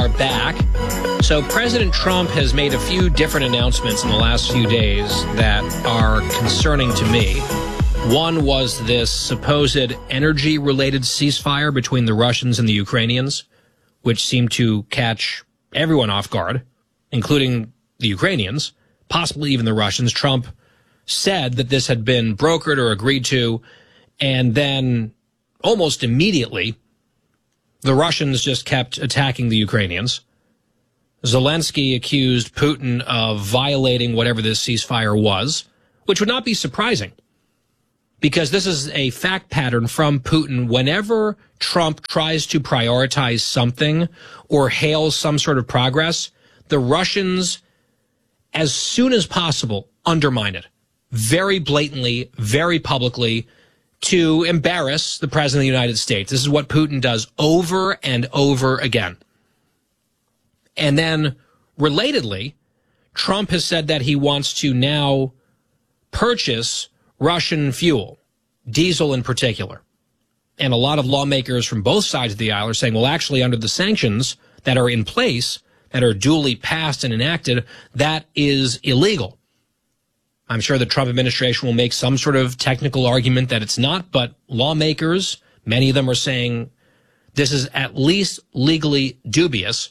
are back. So President Trump has made a few different announcements in the last few days that are concerning to me. One was this supposed energy-related ceasefire between the Russians and the Ukrainians, which seemed to catch everyone off guard, including the Ukrainians, possibly even the Russians. Trump said that this had been brokered or agreed to, and then almost immediately, the Russians just kept attacking the Ukrainians. Zelensky accused Putin of violating whatever this ceasefire was, which would not be surprising, because this is a fact pattern from Putin. Whenever Trump tries to prioritize something or hails some sort of progress, the Russians, as soon as possible, undermine it very blatantly, very publicly, to embarrass the President of the United States. This is what Putin does over and over again. And then, relatedly, Trump has said that he wants to now purchase Russian fuel, diesel in particular. And a lot of lawmakers from both sides of the aisle are saying, well, actually, under the sanctions that are in place, that are duly passed and enacted, that is illegal. I'm sure the Trump administration will make some sort of technical argument that it's not, but lawmakers, many of them are saying this is at least legally dubious.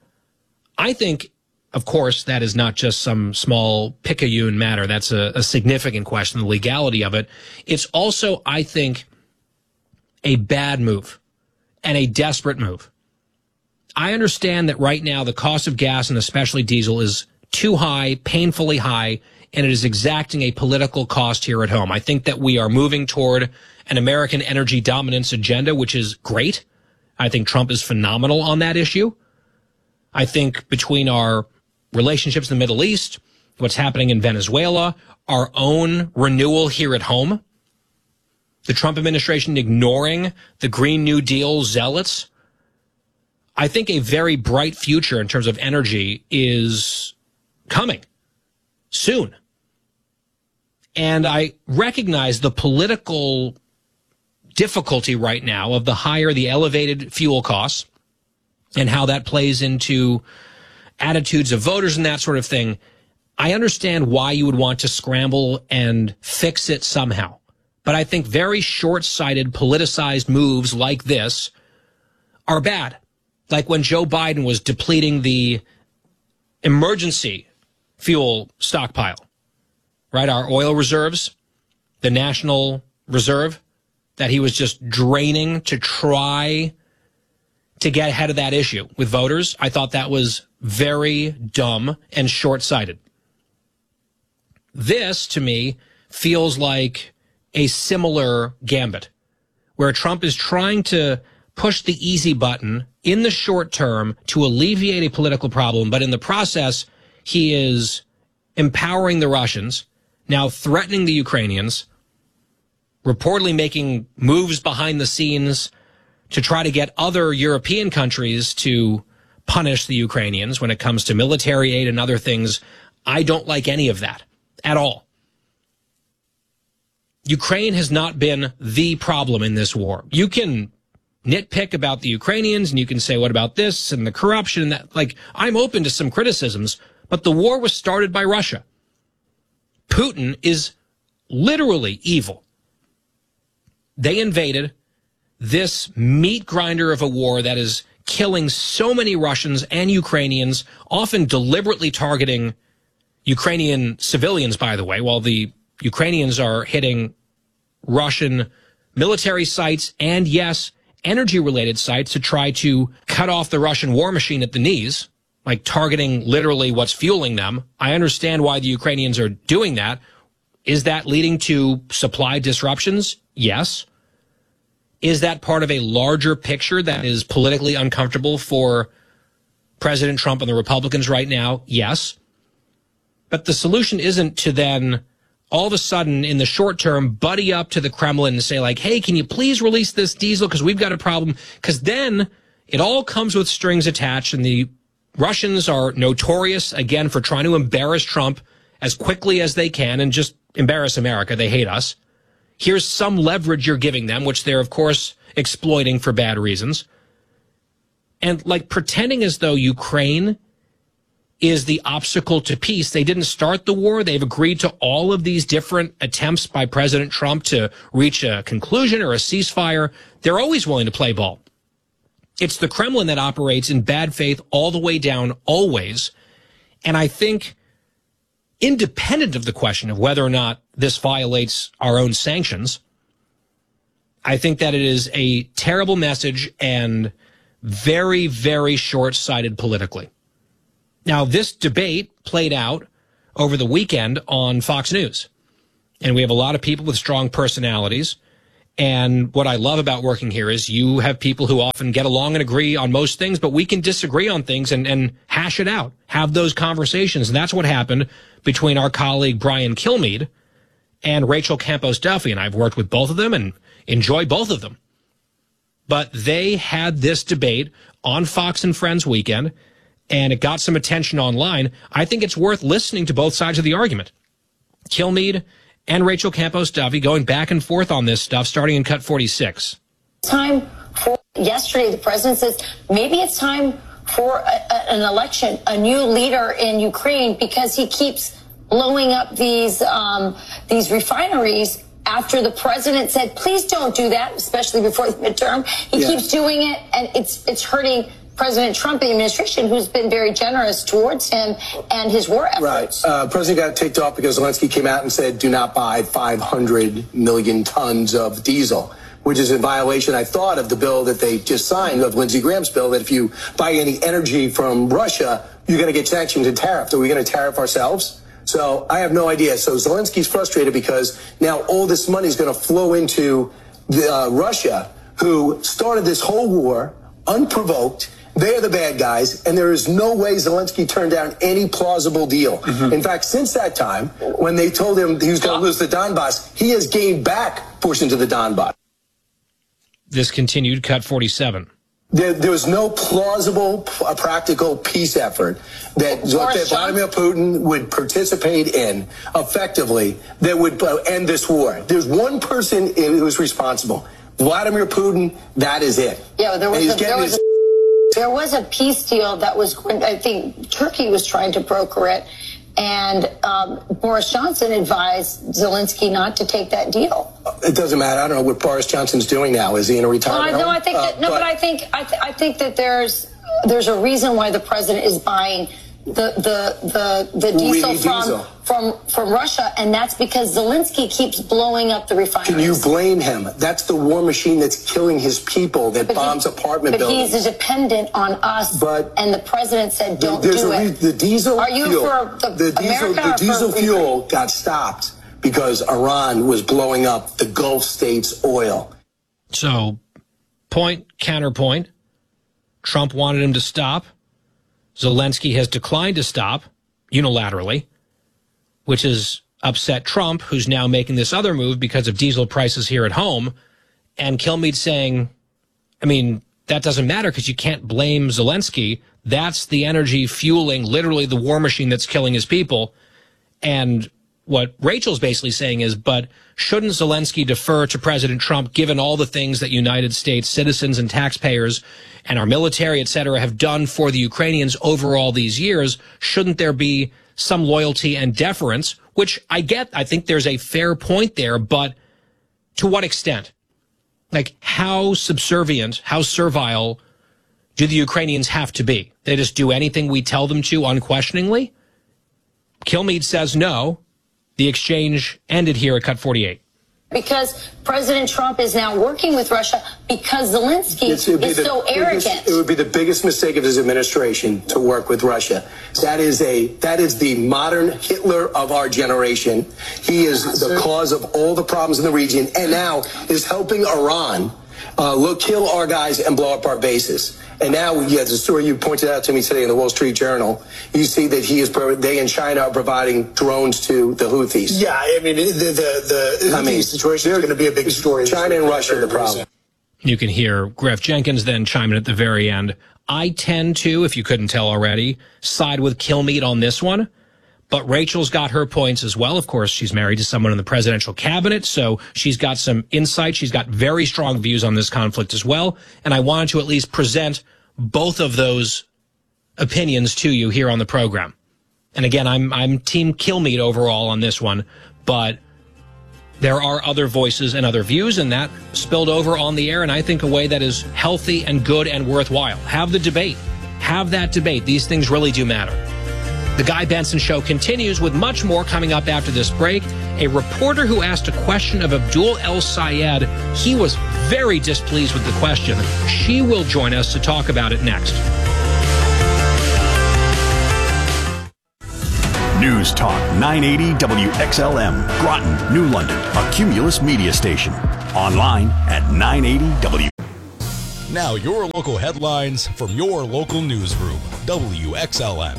I think, of course, that is not just some small picayune matter. That's a significant question, the legality of it. It's also, I think, a bad move and a desperate move. I understand that right now the cost of gas and especially diesel is too high, painfully high, and it is exacting a political cost here at home. I think that we are moving toward an American energy dominance agenda, which is great. I think Trump is phenomenal on that issue. I think between our relationships in the Middle East, what's happening in Venezuela, our own renewal here at home, the Trump administration ignoring the Green New Deal zealots, I think a very bright future in terms of energy is coming soon. And I recognize the political difficulty right now of the higher, the elevated fuel costs and how that plays into attitudes of voters and that sort of thing. I understand why you would want to scramble and fix it somehow. But I think very short-sighted, politicized moves like this are bad. Like when Joe Biden was depleting the emergency fuel stockpile, right? Our oil reserves, the national reserve that he was just draining to try to get ahead of that issue with voters. I thought that was very dumb and short-sighted. This, to me, feels like a similar gambit where Trump is trying to push the easy button in the short term to alleviate a political problem, but in the process, he is empowering the Russians, now threatening the Ukrainians, reportedly making moves behind the scenes to try to get other European countries to punish the Ukrainians when it comes to military aid and other things. I don't like any of that at all. Ukraine has not been the problem in this war. You can nitpick about the Ukrainians and you can say, what about this and the corruption and that? Like, I'm open to some criticisms, but the war was started by Russia. Putin is literally evil. They invaded this meat grinder of a war that is killing so many Russians and Ukrainians, often deliberately targeting Ukrainian civilians, by the way, while the Ukrainians are hitting Russian military sites and, yes, energy-related sites to try to cut off the Russian war machine at the knees, like targeting literally what's fueling them. I understand why the Ukrainians are doing that. Is that leading to supply disruptions? Yes. Is that part of a larger picture that is politically uncomfortable for President Trump and the Republicans right now? Yes. But the solution isn't to then all of a sudden in the short term buddy up to the Kremlin and say like, hey, can you please release this diesel because we've got a problem? Because then it all comes with strings attached, and the Russians are notorious, again, for trying to embarrass Trump as quickly as they can and just embarrass America. They hate us. Here's some leverage you're giving them, which they're, of course, exploiting for bad reasons. And like pretending as though Ukraine is the obstacle to peace. They didn't start the war. They've agreed to all of these different attempts by President Trump to reach a conclusion or a ceasefire. They're always willing to play ball. It's the Kremlin that operates in bad faith all the way down, always. And I think, independent of the question of whether or not this violates our own sanctions, I think that it is a terrible message and very, very short-sighted politically. Now, this debate played out over the weekend on Fox News, and we have a lot of people with strong personalities. And what I love about working here is you have people who often get along and agree on most things, but we can disagree on things and hash it out, have those conversations. And that's what happened between our colleague Brian Kilmeade and Rachel Campos Duffy. And I've worked with both of them and enjoy both of them. But they had this debate on Fox and Friends weekend, and it got some attention online. I think it's worth listening to both sides of the argument. Kilmeade and Rachel Campos Duffy going back and forth on this stuff, starting in cut 46. Time for yesterday, the president says maybe it's time for an election, a new leader in Ukraine, because he keeps blowing up these refineries. After the president said, please don't do that, especially before the midterm, he keeps doing it, and it's hurting President Trump and the administration, who's been very generous towards him and his war efforts. Right. President got ticked off because Zelensky came out and said, do not buy 500 million tons of diesel, which is in violation, I thought, of the bill that they just signed, of Lindsey Graham's bill, that if you buy any energy from Russia, you're going to get sanctioned and tariffed. Are we going to tariff ourselves? So I have no idea. So Zelensky's frustrated because now all this money is going to flow into Russia, who started this whole war unprovoked. They're the bad guys, and there is no way Zelensky turned down any plausible deal. In fact, since that time, when they told him he was going to lose the Donbass, he has gained back portions of the Donbass. This continued, cut 47. There was no plausible, practical peace effort that Vladimir Putin would participate in effectively that would end this war. There's one person who was responsible. Vladimir Putin, that is it. Yeah, there was a peace deal that was going, I think Turkey was trying to broker it, and Boris Johnson advised Zelensky not to take that deal. It doesn't matter. I don't know what Boris Johnson's doing now. Is he in a retirement home? I think that, but I think that there's a reason why the president is buying the diesel from Russia, and that's because Zelensky keeps blowing up the refineries. Can you blame him? That's the war machine that's killing his people, that bombs apartment buildings. But he's dependent on us, and the president said don't do it. The diesel Are you fuel, for the diesel fuel got stopped because Iran was blowing up the Gulf states' oil. So, point, counterpoint. Trump wanted him to stop. Zelensky has declined to stop unilaterally, which has upset Trump, who's now making this other move because of diesel prices here at home. And Kilmeade saying, I mean, that doesn't matter because you can't blame Zelensky. That's the energy fueling literally the war machine that's killing his people. And what Rachel's basically saying is, but shouldn't Zelensky defer to President Trump given all the things that United States citizens and taxpayers and our military, et cetera, have done for the Ukrainians over all these years? Shouldn't there be some loyalty and deference, which I get? I think there's a fair point there, but to what extent? Like, how subservient, how servile do the Ukrainians have to be? They just do anything we tell them to unquestioningly? Kilmeade says no. The exchange ended here at cut 48. Because President Trump is now working with Russia because Zelensky is so arrogant. It would be the biggest mistake of his administration to work with Russia. That is the modern Hitler of our generation. He is the cause of all the problems in the region, and now is helping Iran kill our guys and blow up our bases. And now, the story you pointed out to me today in the Wall Street Journal, you see that they in China are providing drones to the Houthis. Yeah, I mean, the Houthi situation is going to be a big story. China and Russia are the problem. You can hear Gref Jenkins then chime in at the very end. I tend to, if you couldn't tell already, side with Kilmeade on this one. But Rachel's got her points as well. Of course, she's married to someone in the presidential cabinet, so she's got some insight. She's got very strong views on this conflict as well. And I wanted to at least present both of those opinions to you here on the program. And again, I'm Team Kilmeade overall on this one, but there are other voices and other views, and that spilled over on the air, and I think a way that is healthy and good and worthwhile. Have the debate. Have that debate. These things really do matter. The Guy Benson Show continues with much more coming up after this break. A reporter who asked a question of Abdul El Sayed, he was very displeased with the question. She will join us to talk about it next. News Talk 980 WXLM, Groton, New London, a Cumulus media station. Online at 980W. Now your local headlines from your local newsroom, WXLM.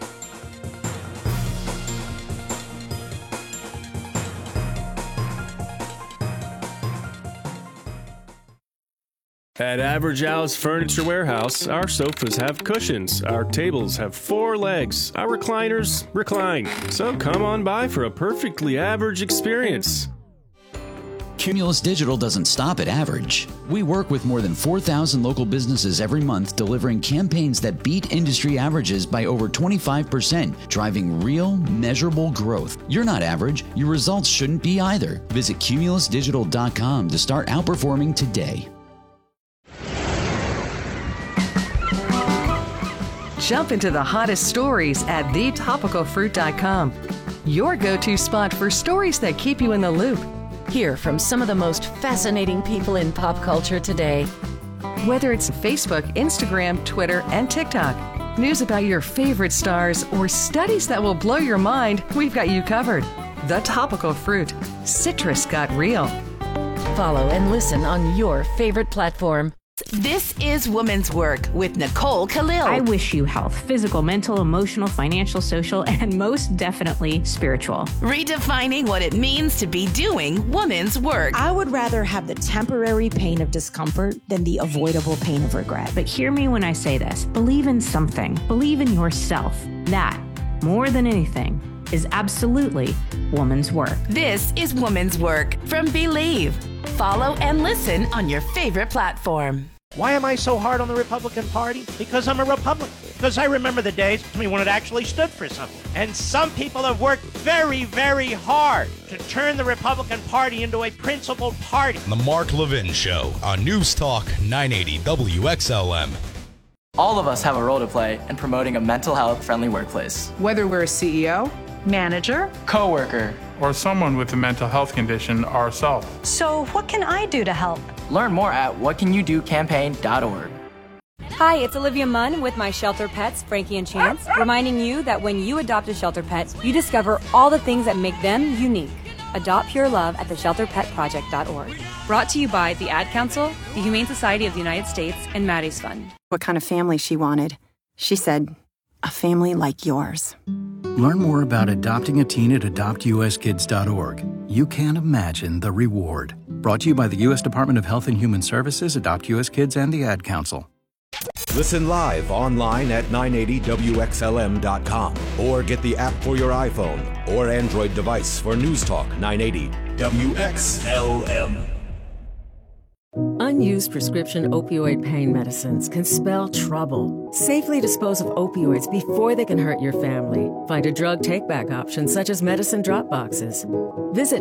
At Average Al's Furniture Warehouse, our sofas have cushions, our tables have 4 legs, our recliners recline. So come on by for a perfectly average experience. Cumulus Digital doesn't stop at average. We work with more than 4,000 local businesses every month, delivering campaigns that beat industry averages by over 25%, driving real, measurable growth. You're not average. Your results shouldn't be either. Visit cumulusdigital.com to start outperforming today. Jump into the hottest stories at thetopicalfruit.com. Your go-to spot for stories that keep you in the loop. Hear from some of the most fascinating people in pop culture today. Whether it's Facebook, Instagram, Twitter, and TikTok, news about your favorite stars, or studies that will blow your mind, we've got you covered. The Topical Fruit. Citrus got real. Follow and listen on your favorite platform. This is Women's Work with Nicole Khalil. I wish you health, physical, mental, emotional, financial, social, and most definitely spiritual. Redefining what it means to be doing women's work. I would rather have the temporary pain of discomfort than the avoidable pain of regret. But hear me when I say this. Believe in something. Believe in yourself. That, more than anything, is absolutely woman's work. This is Women's Work from Believe. Follow and listen on your favorite platform. Why am I so hard on the Republican Party? Because I'm a Republican. Because I remember the days when it actually stood for something. And some people have worked very, very hard to turn the Republican Party into a principled party. The Mark Levin Show on News Talk 980 WXLM. All of us have a role to play in promoting a mental health friendly workplace. Whether we're a CEO, manager, coworker, or someone with a mental health condition ourselves. So what can I do to help? Learn more at whatcanyoudocampaign.org. Hi, it's Olivia Munn with my shelter pets, Frankie and Chance, reminding you that when you adopt a shelter pet, you discover all the things that make them unique. Adopt Pure Love at theshelterpetproject.org. Brought to you by the Ad Council, the Humane Society of the United States, and Maddie's Fund. What kind of family she wanted. She said, a family like yours. Learn more about adopting a teen at adoptuskids.org. You can't imagine the reward. Brought to you by the U.S. Department of Health and Human Services, Adopt U.S. Kids, and the Ad Council. Listen live online at 980WXLM.com or get the app for your iPhone or Android device for News Talk 980 WXLM. Unused prescription opioid pain medicines can spell trouble. Safely dispose of opioids before they can hurt your family. Find a drug take-back option such as medicine drop boxes. Visit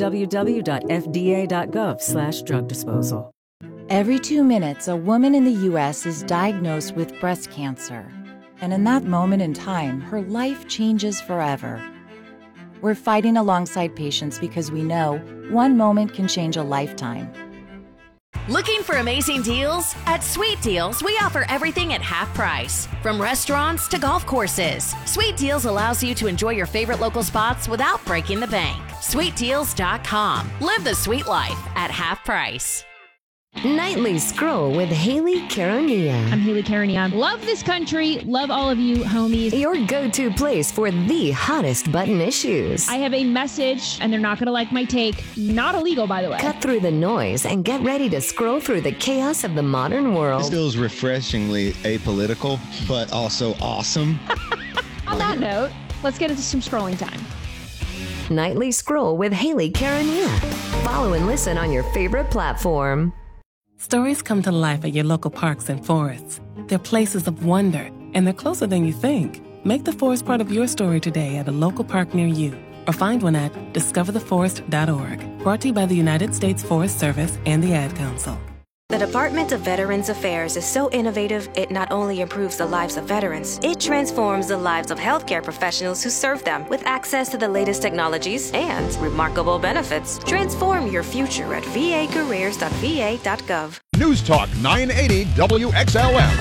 www.fda.gov/drug disposal. Every 2 minutes, a woman in the U.S. is diagnosed with breast cancer. And in that moment in time, her life changes forever. We're fighting alongside patients because we know one moment can change a lifetime. Looking for amazing deals? At Sweet Deals, we offer everything at half price. From restaurants to golf courses. Sweet Deals allows you to enjoy your favorite local spots without breaking the bank. SweetDeals.com. Live the sweet life at half price. Nightly Scroll with Haley Caronia. I'm Haley Caronia. Love this country. Love all of you, homies. Your go-to place for the hottest button issues. I have a message, and they're not going to like my take. Not illegal, by the way. Cut through the noise and get ready to scroll through the chaos of the modern world. This feels refreshingly apolitical, but also awesome. On that note, let's get into some scrolling time. Nightly Scroll with Haley Caronia. Follow and listen on your favorite platform. Stories come to life at your local parks and forests. They're places of wonder, and they're closer than you think. Make the forest part of your story today at a local park near you, or find one at discovertheforest.org. Brought to you by the United States Forest Service and the Ad Council. The Department of Veterans Affairs is so innovative, it not only improves the lives of veterans, it transforms the lives of healthcare professionals who serve them with access to the latest technologies and remarkable benefits. Transform your future at vacareers.va.gov. News Talk 980 WXLM.